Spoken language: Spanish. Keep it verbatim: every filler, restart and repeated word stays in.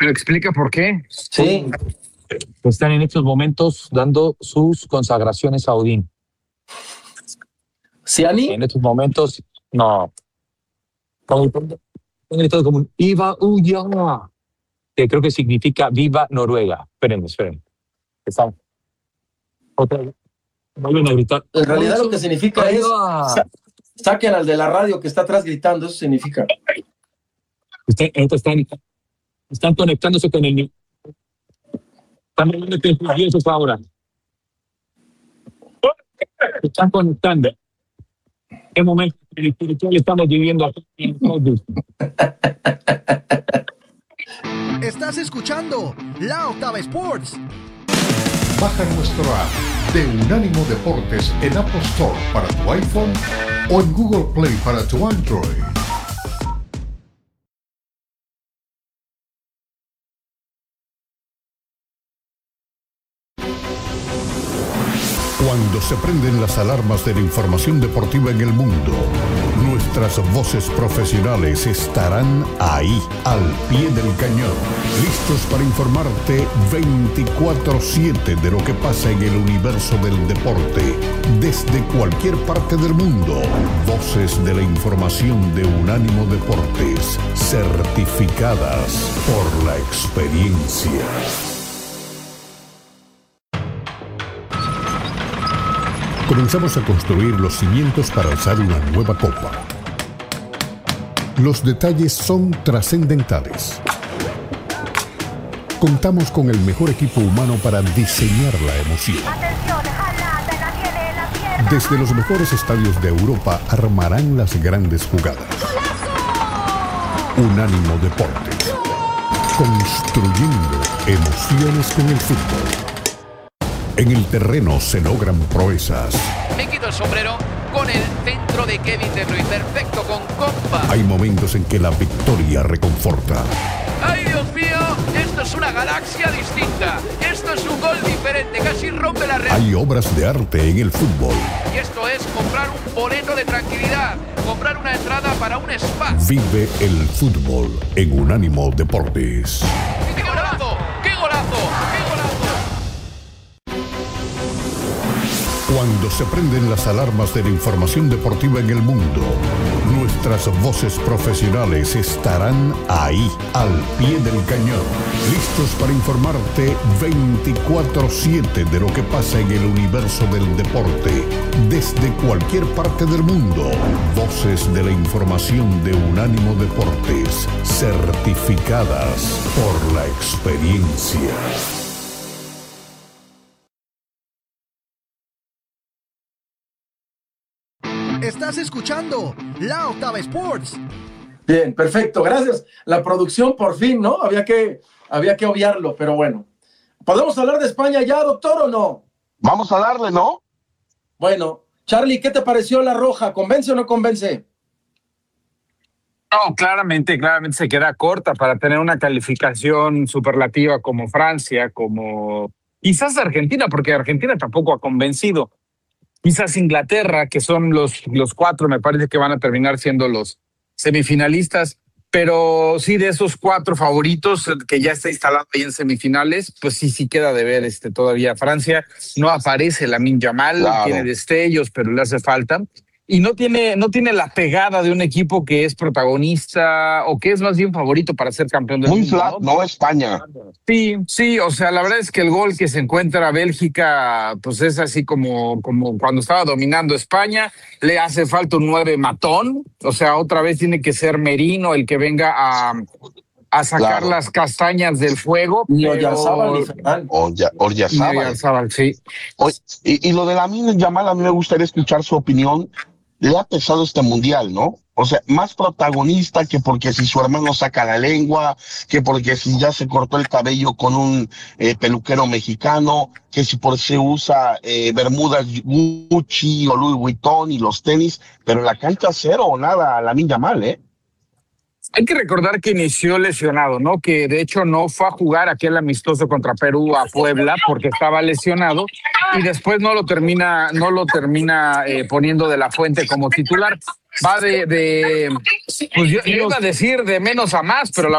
¿Pero explica por qué? Sí. Están en estos momentos dando sus consagraciones a Odín. ¿Ciani? En estos momentos, no. Están gritando como un Viva Uya, que creo que significa Viva Noruega. Espérenme, espérenme. Están. Otra vez. Vuelven a gritar. En realidad lo que significa es sa- saquen al de la radio que está atrás gritando, eso significa. Están, están, están conectándose con el... Están viendo que eso ahora. Están conectando. ¿Qué momento espiritual estamos viviendo aquí en Codus? Estás escuchando La Octava Sports. Baja nuestro app de Unánimo Deportes en Apple Store para tu iPhone o en Google Play para tu Android. Cuando se prenden las alarmas de la información deportiva en el mundo, nuestras voces profesionales estarán ahí, al pie del cañón, listos para informarte veinticuatro siete de lo que pasa en el universo del deporte, desde cualquier parte del mundo. Voces de la información de Unánimo Deportes, certificadas por la experiencia. Comenzamos a construir los cimientos para alzar una nueva copa. Los detalles son trascendentales. Contamos con el mejor equipo humano para diseñar la emoción. Desde los mejores estadios de Europa armarán las grandes jugadas. Unánimo Deportes. Construyendo emociones con el fútbol. En el terreno se logran proezas. Me quito el sombrero con el centro de Kevin De Bruyne. Perfecto, con compa. Hay momentos en que la victoria reconforta. ¡Ay, Dios mío! Esto es una galaxia distinta. Esto es un gol diferente. Casi rompe la red. Hay obras de arte en el fútbol. Y esto es comprar un boleto de tranquilidad. Comprar una entrada para un spa. Vive el fútbol en Unánimo Deportes. ¡Qué golazo! ¡Qué golazo! ¡Qué golazo! Cuando se prenden las alarmas de la información deportiva en el mundo, nuestras voces profesionales estarán ahí, al pie del cañón, listos para informarte veinticuatro siete de lo que pasa en el universo del deporte, desde cualquier parte del mundo. Voces de la información de Unánimo Deportes, certificadas por la experiencia. Estás escuchando La Octava Sports. Bien, perfecto, gracias. La producción por fin, ¿no? Había que, había que obviarlo, pero bueno. ¿Podemos hablar de España ya, doctor, o no? Vamos a darle, ¿no? Bueno, Charlie, ¿qué te pareció la roja? ¿Convence o no convence? No, claramente, claramente se queda corta para tener una calificación superlativa como Francia, como quizás Argentina, porque Argentina tampoco ha convencido. Quizás Inglaterra, que son los, los cuatro, me parece que van a terminar siendo los semifinalistas, pero sí, de esos cuatro favoritos que ya está instalado ahí en semifinales, pues sí, sí queda de ver este, todavía Francia. No aparece Lamine Yamal, Claro. Tiene destellos, pero le hace falta. Y no tiene, no tiene la pegada de un equipo que es protagonista o que es más bien favorito para ser campeón del Muy mundo. flat, ¿no? España. Sí, sí, o sea, la verdad es que el gol que se encuentra Bélgica, pues es así como, como cuando estaba dominando España, le hace falta un nueve matón, o sea, otra vez tiene que ser Merino el que venga a, a sacar Claro. las castañas del fuego. Ni pero- Oyarzábal ni Fernández. Orya- Ni Oryazábal. Oyarzábal, sí. Oye, Y, y lo de Lamine Yamal, a mí me gustaría escuchar su opinión. Le ha pesado este mundial, ¿no? O sea, más protagonista que porque si su hermano saca la lengua, que porque si ya se cortó el cabello con un eh, peluquero mexicano, que si por si usa eh, bermudas Gucci o Louis Vuitton y los tenis, pero en la cancha cero o nada a Lamine Yamal, ¿eh? Hay que recordar que inició lesionado, ¿no? Que de hecho no fue a jugar aquel amistoso contra Perú a Puebla porque estaba lesionado y después no lo termina, no lo termina eh, poniendo de la Fuente como titular. Va de, de pues yo, yo iba a decir de menos a más, pero la